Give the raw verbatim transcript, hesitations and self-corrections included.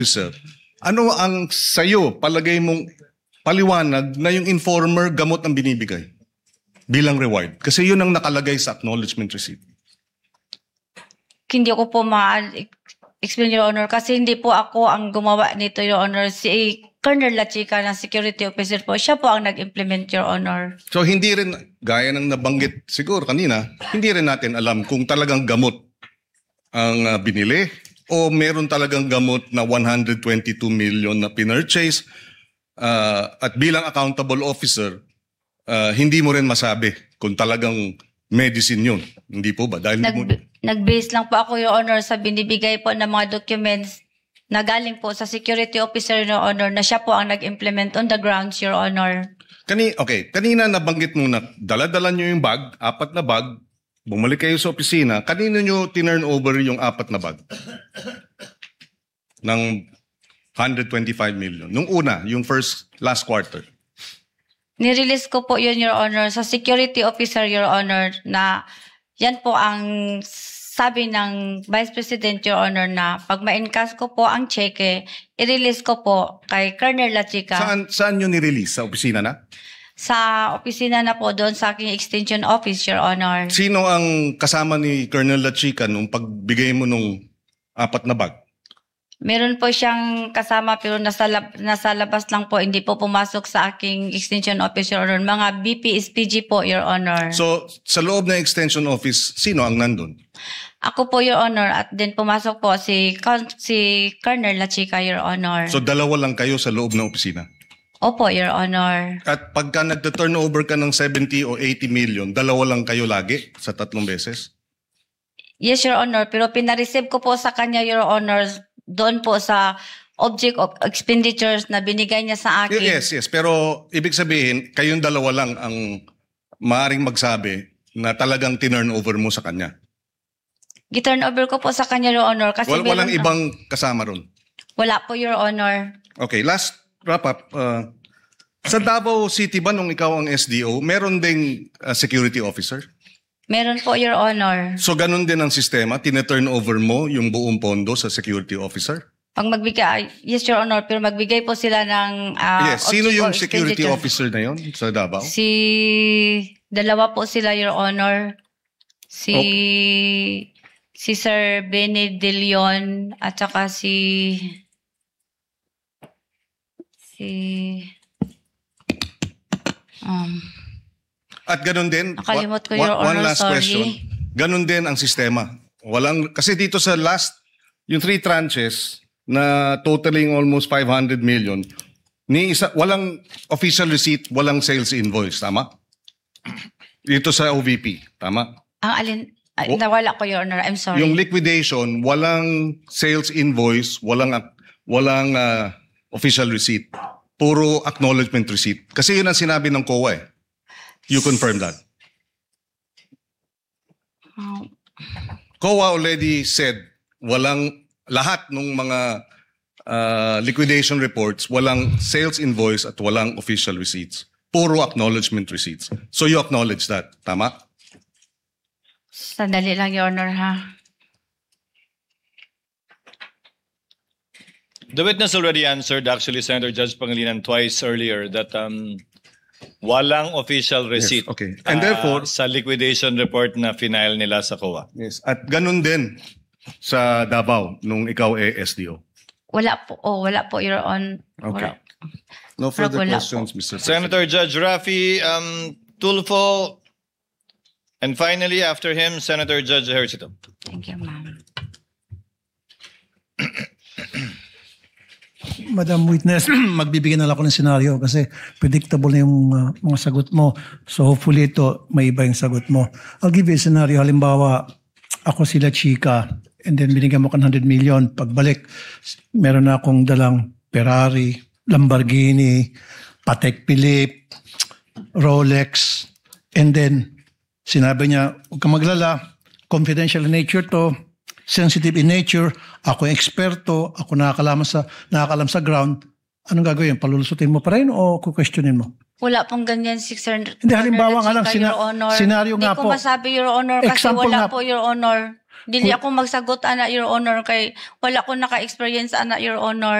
officer, ano ang sayo, palagay mong paliwanag na yung informer gamot ang binibigay bilang reward? Kasi yun ang nakalagay sa acknowledgement receipt. Hindi ko po ma-explain, Your Honor, kasi hindi po ako ang gumawa nito, Your Honor. Si Colonel Lachica ng security officer po, siya po ang nag-implement, Your Honor. So hindi rin, gaya ng nabanggit siguro kanina, hindi rin natin alam kung talagang gamot ang uh, binili o meron talagang gamot na one hundred twenty-two million na pinurchase uh, at bilang accountable officer, uh, hindi mo rin masabi kung talagang medicine yun. Hindi po ba? Dahil Nag, mo... Nag-base lang po ako, Your Honor, sa binibigay po ng mga documents na galing po sa security officer, Your Honor, na siya po ang nag-implement on the grounds, Your Honor. Kani, okay, kanina nabanggit mo na dala-dala nyo yung bag, apat na bag, bumalik kayo sa opisina, kanina nyo tinurn over yung apat na bag ng one hundred twenty-five million. Nung una, yung first, last quarter. Nirelease ko po yun, Your Honor, sa security officer, Your Honor, na yan po ang sabi ng Vice President, Your Honor, na pag ma-encash ko po ang cheque, i-release ko po kay Colonel Lachica. Saan, saan nyo nirelease? Sa opisina na? Sa opisina na po doon sa aking extension office, Your Honor. Sino ang kasama ni Colonel Lachica nung pagbigay mo nung apat na bag? Meron po siyang kasama pero nasa, lab, nasa labas lang po, hindi po pumasok sa aking extension office, Your Honor. Mga B P S P G po, Your Honor. So, sa loob ng extension office, sino ang nandun? Ako po, Your Honor, at din pumasok po si, si Colonel Lachica, Your Honor. So, dalawa lang kayo sa loob ng opisina? Opo, Your Honor. At pagka nagta-turnover ka ng seventy o eighty million, dalawa lang kayo lagi sa tatlong beses? Yes, Your Honor, pero pinareceive ko po sa kanya, Your Honor, doon po sa object of expenditures na binigay niya sa akin. Yes, yes. Pero ibig sabihin, kayong dalawa lang ang maaaring magsabi na talagang tinurn over mo sa kanya. Giturn over ko po sa kanya, Your Honor. Kasi Wal, walang meron, ibang kasama ron? Wala po, Your Honor. Okay, last wrap up. Uh, sa Davao City ba nung ikaw ang S D O, meron ding uh, security officer? Meron po, Your Honor. So ganun din ang sistema? Tina-turn over mo yung buong pondo sa security officer? Pag magbigay, yes, Your Honor, pero magbigay po sila ng... Uh, yes, sino yung security expenditure. officer na yun sa Davao? Si... Dalawa po sila, Your Honor. Si... Okay. Si Sir Benny De Leon at saka si... Si... Um... At ganun din, Nakalimot ko, one, Your Honor, one last sorry. question. Ganun din ang sistema. Walang, kasi dito sa last, yung three tranches na totaling almost five hundred million, ni isa, walang official receipt, walang sales invoice, tama? Dito sa O V P, tama? Ang alin... Ay, nawala ko, Your Honor. I'm sorry. Yung liquidation, walang sales invoice, walang walang uh, official receipt. Puro acknowledgement receipt. Kasi yun ang sinabi ng C O A eh. You confirm that? Um, C O A already said walang lahat ng mga uh, liquidation reports, walang sales invoice at walang official receipts. Puro acknowledgement receipts. So you acknowledge that, tama? Sandali lang, Your Honor, ha? The witness already answered, actually, Senator Judge Pangilinan twice earlier that um, walang official receipt. Yes, okay. And uh, therefore, sa liquidation report na final nila sa C O A. yes. At ganun din sa Davao nung ikaw eh S D O. Wala po. Oh, wala po, Your Honor. Okay. Wala. No further Wala questions, po. Mister Senator Judge Rafi um, Tulfo, and finally, after him, Senator Judge Ejercito. Thank you, ma'am. Madam Witness, magbibigyan na lang ako ng senaryo kasi predictable na yung uh, mga sagot mo. So hopefully ito, may iba yung sagot mo. I'll give you a scenario. Halimbawa, ako sila Chika and then binigyan mo ka ng one hundred million. Pagbalik, meron na akong dalang Ferrari, Lamborghini, Patek Philippe, Rolex, and then sinabi niya, huwag kang maglala, confidential in nature to, sensitive in nature, ako yung eksperto, ako nakakalam sa, nakakalam sa ground, anong gagawin? Palulusutin mo pa rin o kukwestiyonin mo? Wala pong ganyan, si Sir. Hindi, halimbawa nga lang, sina- senaryo nga po. Hindi ko masabi, Your Honor, kasi Example wala nga- po, Your Honor. Dili ako magsagot ana Your Honor kay wala ko naka-experience ana Your Honor.